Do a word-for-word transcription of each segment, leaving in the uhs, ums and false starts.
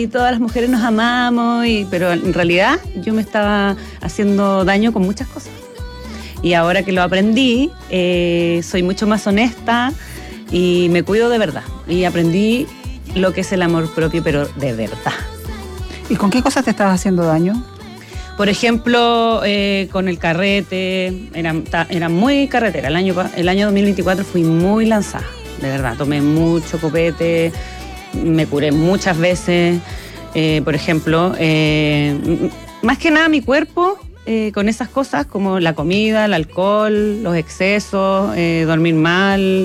y todas las mujeres nos amamos, y, pero en realidad yo me estaba haciendo daño con muchas cosas. Y ahora que lo aprendí, eh, soy mucho más honesta y me cuido de verdad. Y aprendí lo que es el amor propio, pero de verdad. ¿Y con qué cosas te estabas haciendo daño? Por ejemplo, eh, con el carrete, era, era muy carretera. El año, el año dos mil veinticuatro fui muy lanzada, de verdad. Tomé mucho copete, me curé muchas veces. Eh, por ejemplo, eh, más que nada mi cuerpo, eh, con esas cosas como la comida, el alcohol, los excesos, eh, dormir mal,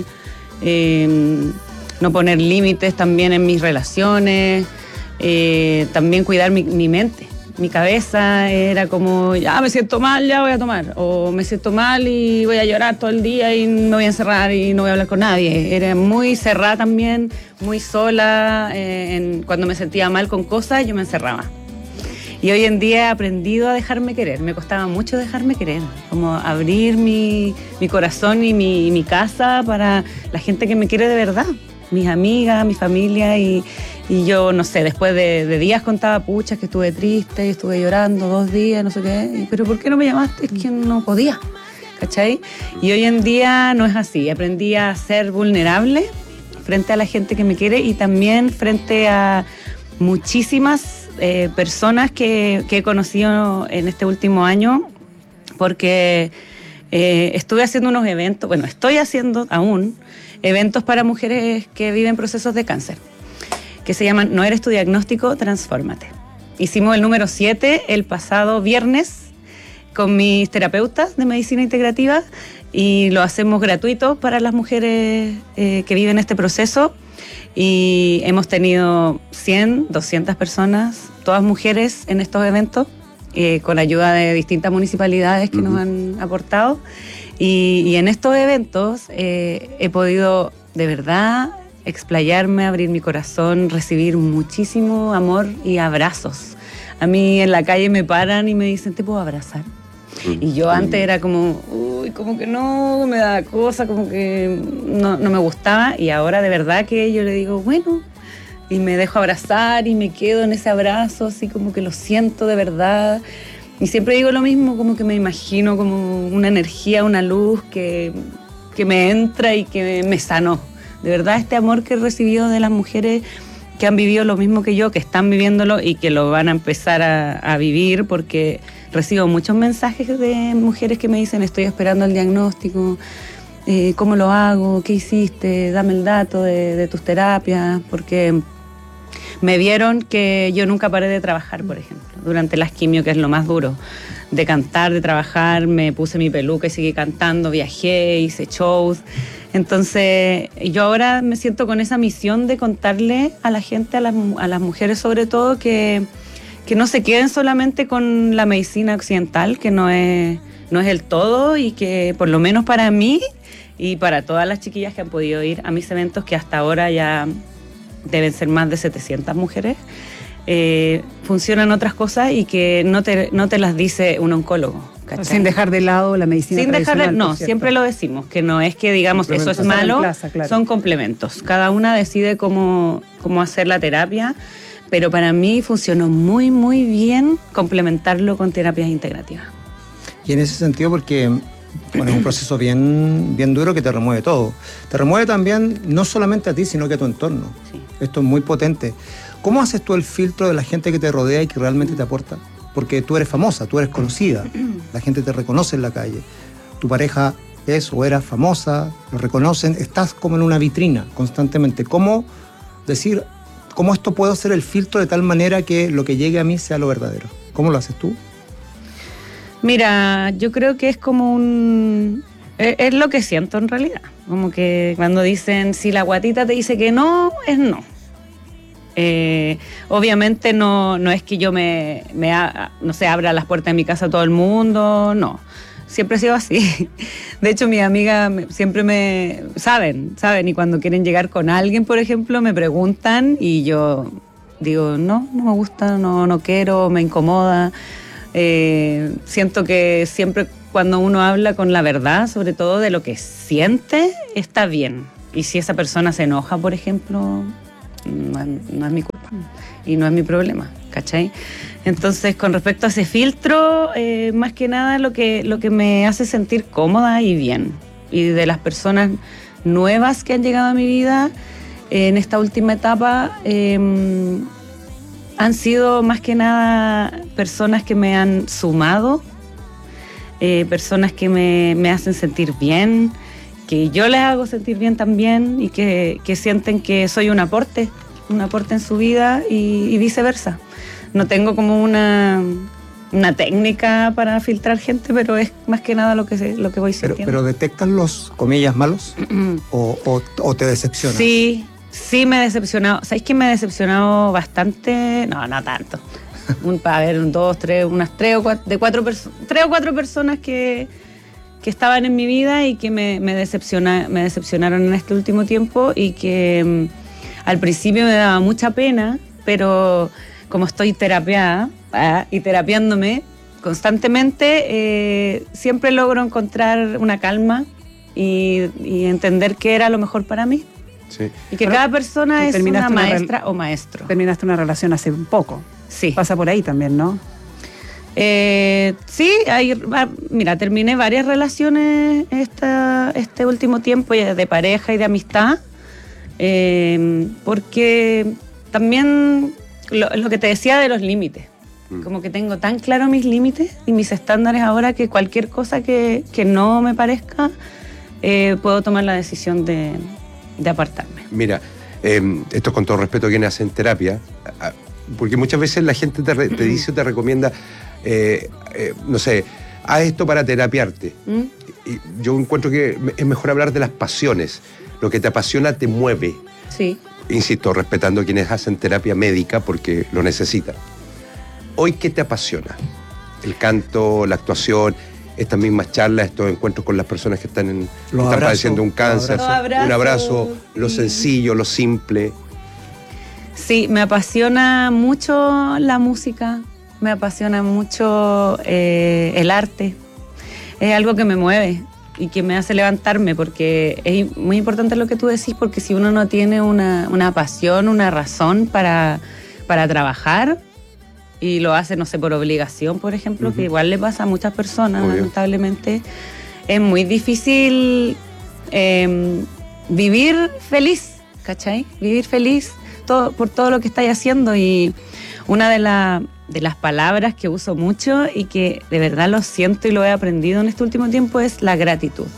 eh, no poner límites también en mis relaciones, eh, también cuidar mi, mi mente. Mi cabeza era como, ya me siento mal, ya voy a tomar. O me siento mal y voy a llorar todo el día y me voy a encerrar y no voy a hablar con nadie. Era muy cerrada también, muy sola. Eh, en, cuando me sentía mal con cosas, yo me encerraba. Y hoy en día he aprendido a dejarme querer. Me costaba mucho dejarme querer. Como abrir mi, mi corazón y mi, mi casa para la gente que me quiere de verdad. Mis amigas, mi familia y... Y yo, no sé, después de, de días contaba puchas que estuve triste, estuve llorando dos días, no sé qué. Pero ¿por qué no me llamaste? Es que no podía, ¿cachai? Y hoy en día no es así. Aprendí a ser vulnerable frente a la gente que me quiere y también frente a muchísimas eh, personas que, que he conocido en este último año, porque eh, estuve haciendo unos eventos, bueno, estoy haciendo aún eventos para mujeres que viven procesos de cáncer, que se llaman No eres tu diagnóstico, transfórmate. Hicimos el número siete el pasado viernes con mis terapeutas de medicina integrativa y lo hacemos gratuito para las mujeres eh, que viven este proceso, y hemos tenido cien, doscientas personas, todas mujeres en estos eventos, eh, con ayuda de distintas municipalidades que uh-huh. nos han aportado, y, y en estos eventos eh, he podido de verdad explayarme, abrir mi corazón, recibir muchísimo amor y abrazos. A mí en la calle me paran y me dicen, ¿te puedo abrazar? Mm. Y yo antes era como, uy, como que no, me da cosa, como que no, no me gustaba, y ahora de verdad que yo le digo, bueno, y me dejo abrazar y me quedo en ese abrazo, así como que lo siento de verdad. Y siempre digo lo mismo, como que me imagino como una energía, una luz que, que me entra y que me sanó. De verdad, este amor que he recibido de las mujeres que han vivido lo mismo que yo, que están viviéndolo y que lo van a empezar a, a vivir, porque recibo muchos mensajes de mujeres que me dicen, estoy esperando el diagnóstico, eh, ¿cómo lo hago? ¿Qué hiciste? Dame el dato de, de tus terapias, porque me vieron que yo nunca paré de trabajar, por ejemplo, durante las quimio, que es lo más duro, de cantar, de trabajar, me puse mi peluca y seguí cantando, viajé, hice shows. Entonces, yo ahora me siento con esa misión de contarle a la gente, a las, a las mujeres sobre todo, que, que no se queden solamente con la medicina occidental, que no es, no es el todo, y que por lo menos para mí y para todas las chiquillas que han podido ir a mis eventos, que hasta ahora ya deben ser más de setecientas mujeres, eh, funcionan otras cosas y que no te, no te las dice un oncólogo. ¿Cachai? Sin dejar de lado la medicina Sin tradicional. dejar, no, siempre lo decimos, que no es que digamos eso es malo, plaza, claro. Son complementos. Cada una decide cómo, cómo hacer la terapia, pero para mí funcionó muy, muy bien complementarlo con terapias integrativas. Y en ese sentido, porque bueno, es un proceso bien, bien duro que te remueve todo. Te remueve también no solamente a ti, sino que a tu entorno. Sí. Esto es muy potente. ¿Cómo haces tú el filtro de la gente que te rodea y que realmente te aporta? Porque tú eres famosa, tú eres conocida, la gente te reconoce en la calle. Tu pareja es o era famosa, lo reconocen, estás como en una vitrina constantemente. ¿Cómo decir, cómo esto puedo hacer el filtro de tal manera que lo que llegue a mí sea lo verdadero? ¿Cómo lo haces tú? Mira, yo creo que es como un... Es lo que siento en realidad. Como que cuando dicen, si la guatita te dice que no, es no. Eh, obviamente no, no es que yo me, me no sé, abra las puertas de mi casa a todo el mundo, no. Siempre he sido así. De hecho, mis amigas siempre me saben, saben, y cuando quieren llegar con alguien, por ejemplo, me preguntan y yo digo, no, no me gusta, no, no quiero, me incomoda. Eh, siento que siempre cuando uno habla con la verdad, sobre todo de lo que siente, está bien. Y si esa persona se enoja, por ejemplo, no es, no es mi culpa. y no es mi problema, ¿cachai? Entonces, con respecto a ese filtro, eh, más que nada lo que, lo que me hace sentir cómoda y bien. Y de las personas nuevas que han llegado a mi vida eh, en esta última etapa, eh, han sido más que nada personas que me han sumado, eh, personas que me, me hacen sentir bien, que yo les hago sentir bien también y que, que sienten que soy un aporte, un aporte en su vida y, y viceversa. No tengo como una, una técnica para filtrar gente, pero es más que nada lo que, se, lo que voy sintiendo. Pero, pero ¿detectas los comillas malos o, o, o te decepcionas? Sí, sí me he decepcionado. ¿Sabéis que me he decepcionado bastante? No, no tanto. Un, a ver, un, dos, tres, unas tres o cuatro, de cuatro perso- tres o cuatro personas que, que estaban en mi vida y que me, me, decepciona, me decepcionaron en este último tiempo y que um, al principio me daba mucha pena, pero como estoy terapiada ¿eh? y terapiándome constantemente, eh, siempre logro encontrar una calma y, y entender qué era lo mejor para mí. Sí. Y que Pero cada persona es una una maestra rel- o maestro. Terminaste una relación hace un poco. Sí. Pasa por ahí también, ¿no? Eh, sí, hay, va- mira, terminé varias relaciones esta, este último tiempo ya de pareja y de amistad, eh, porque también lo, lo que te decía de los límites, mm. como que tengo tan claro mis límites y mis estándares ahora que cualquier cosa que, que no me parezca, eh, puedo tomar la decisión de, de apartarme. Mira, eh, esto es con todo respeto a quienes hacen terapia, porque muchas veces la gente te, re, te dice o te recomienda, eh, eh, no sé, haz esto para terapiarte. ¿Mm? Y yo encuentro que es mejor hablar de las pasiones. Lo que te apasiona te mueve. Sí. Insisto, respetando a quienes hacen terapia médica porque lo necesitan. Hoy, ¿qué te apasiona? El canto, la actuación, estas mismas charlas, estos encuentros con las personas que están, en, que están abrazos, padeciendo un cáncer, abrazos, un abrazo, sí. Lo sencillo, lo simple. Sí, me apasiona mucho la música, me apasiona mucho eh, el arte. Es algo que me mueve y que me hace levantarme, porque es muy importante lo que tú decís, porque si uno no tiene una, una pasión, una razón para, para trabajar, y lo hace, no sé, por obligación, por ejemplo, uh-huh. que igual le pasa a muchas personas, Obvio. lamentablemente, es muy difícil eh, vivir feliz, ¿cachai? Vivir feliz todo, por todo lo que estáis haciendo. Y una de, la, de las palabras que uso mucho y que de verdad lo siento y lo he aprendido en este último tiempo es la gratitud.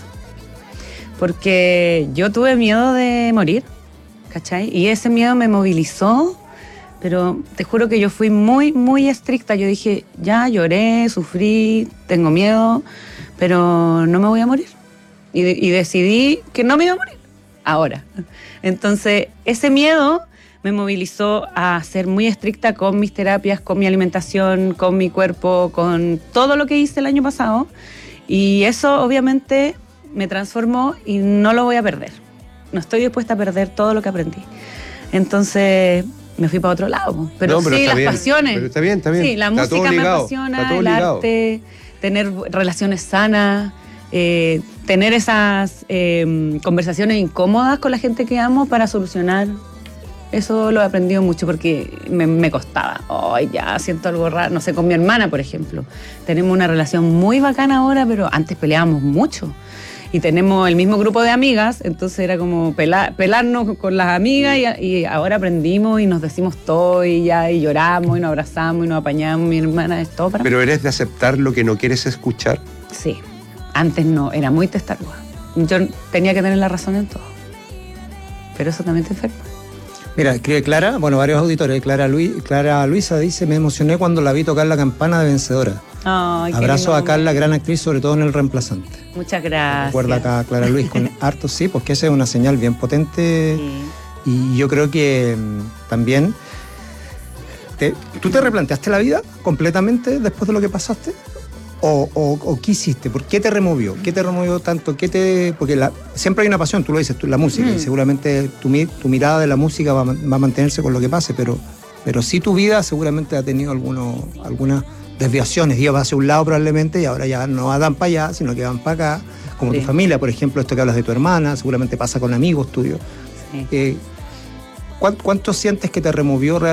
Porque yo tuve miedo de morir, ¿cachai? Y ese miedo me movilizó. Pero te juro que yo fui muy, muy estricta. Yo dije, ya lloré, sufrí, tengo miedo, pero no me voy a morir. Y, de, y decidí que no me iba a morir, ahora. Entonces, ese miedo me movilizó a ser muy estricta con mis terapias, con mi alimentación, con mi cuerpo, con todo lo que hice el año pasado. Y eso, obviamente, me transformó y no lo voy a perder. No estoy dispuesta a perder todo lo que aprendí. Entonces me fui para otro lado, pero, no, pero sí, las bien, pasiones. Pero está bien, está bien. Sí, la está música me apasiona, el ligado. arte, tener relaciones sanas, eh, tener esas eh, conversaciones incómodas con la gente que amo para solucionar. Eso lo he aprendido mucho porque me, me costaba. Ay, oh, ya siento algo raro. No sé, con mi hermana, por ejemplo. Tenemos una relación muy bacana ahora, pero antes peleábamos mucho. Y tenemos el mismo grupo de amigas, entonces era como pelar, pelarnos con las amigas y, y ahora aprendimos y nos decimos todo y ya y lloramos y nos abrazamos y nos apañamos. Mi hermana es todo para ¿Pero eres de aceptar lo que no quieres escuchar? Sí, antes no, era muy testaruda. Yo tenía que tener la razón en todo, pero eso también te enferma. Mira, escribe Clara, bueno, varios auditores. Clara, Luis, Clara Luisa dice, me emocioné cuando la vi tocar la campana de Vencedora. Ay, abrazo a Carla, gran actriz, sobre todo en El Reemplazante. Muchas gracias. Recuerda acá a Clara Luis con harto, sí, porque esa es una señal bien potente. Sí. Y yo creo que mmm, también... Te, ¿Tú te replanteaste la vida completamente después de lo que pasaste? ¿O, o, o qué hiciste? ¿Por qué te removió? ¿Qué te removió tanto? ¿Qué te...? Porque la, siempre hay una pasión, tú lo dices, tú, la música, mm. y seguramente tu, tu mirada de la música va, va a mantenerse con lo que pase, pero, pero sí tu vida seguramente ha tenido alguno, algunas desviaciones, ibas hacia un lado probablemente y ahora ya no van para allá, sino que van para acá, como sí. tu familia, por ejemplo, esto que hablas de tu hermana, seguramente pasa con amigos tuyos. Sí. Eh, ¿cuánto, ¿Cuánto sientes que te removió realmente?